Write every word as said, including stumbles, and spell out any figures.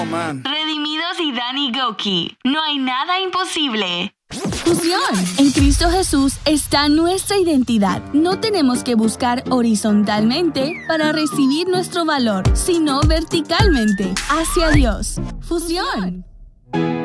Oh, man. Redimidos y Danny Gokey. No hay nada imposible. Fusión. En Cristo Jesús está nuestra identidad. No tenemos que buscar horizontalmente para recibir nuestro valor, sino verticalmente, hacia Dios. Fusión.